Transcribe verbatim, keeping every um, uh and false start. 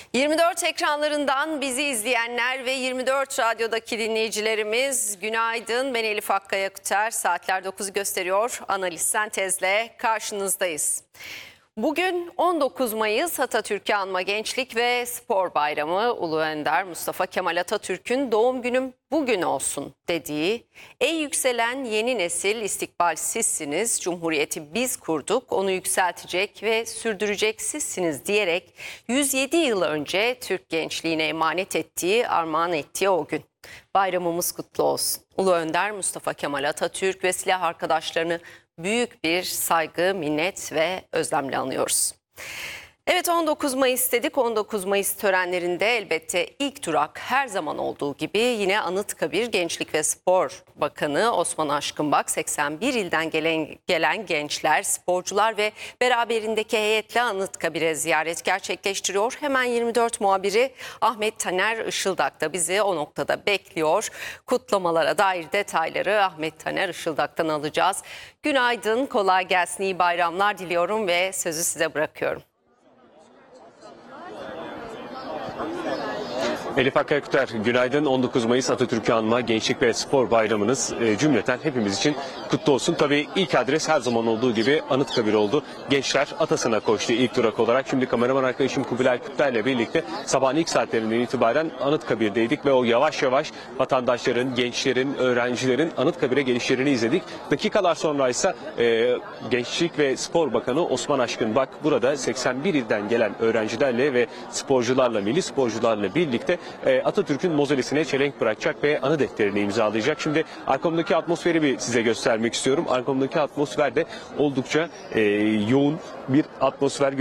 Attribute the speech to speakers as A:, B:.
A: yirmi dört ekranlarından bizi izleyenler ve yirmi dört radyodaki dinleyicilerimiz günaydın. Ben Elif Akkaya Kuter. Saatler dokuzu gösteriyor. Analiz Sentez'le karşınızdayız. Bugün on dokuz Mayıs Atatürk'ü anma Gençlik ve Spor Bayramı. Ulu Önder Mustafa Kemal Atatürk'ün doğum günüm bugün olsun dediği, ey yükselen yeni nesil istikbal sizsiniz, Cumhuriyeti biz kurduk, onu yükseltecek ve sürdürecek sizsiniz diyerek yüz yedi yıl önce Türk gençliğine emanet ettiği, armağan ettiği o gün. Bayramımız kutlu olsun. Ulu Önder Mustafa Kemal Atatürk ve silah arkadaşlarını büyük bir saygı, minnet ve özlemle anıyoruz. Evet, on dokuz Mayıs dedik. on dokuz Mayıs törenlerinde elbette ilk durak her zaman olduğu gibi yine Anıtkabir Gençlik ve Spor Bakanı Osman Aşkınbak, seksen bir ilden gelen, gelen gençler, sporcular ve beraberindeki heyetle Anıtkabir'e ziyaret gerçekleştiriyor. Hemen yirmi dört muhabiri Ahmet Taner Işıldak da bizi o noktada bekliyor. Kutlamalara dair detayları Ahmet Taner Işıldak'tan alacağız. Günaydın, kolay gelsin, iyi bayramlar diliyorum ve sözü size bırakıyorum.
B: Elif Akkaya Kuter, günaydın. on dokuz Mayıs Atatürk'ü anma Gençlik ve Spor Bayramınız e, cümleten hepimiz için kutlu olsun. Tabii ilk adres her zaman olduğu gibi Anıtkabir oldu. Gençler atasına koştu ilk durak olarak. Şimdi kameraman arkadaşım Kubilay Kutler'le birlikte sabahın ilk saatlerinden itibaren Anıtkabir'deydik ve o yavaş yavaş vatandaşların, gençlerin, öğrencilerin Anıtkabir'e gelişlerini izledik. Dakikalar sonra ise e, Gençlik ve Spor Bakanı Osman Aşkınbak burada seksen bir ilden gelen öğrencilerle ve sporcularla, milli sporcularla birlikte Atatürk'ün mozelesine çelenk bırakacak ve anı defterini imzalayacak. Şimdi arkamdaki atmosferi bir size göstermek istiyorum. Arkamdaki atmosfer de oldukça e, yoğun bir atmosfer.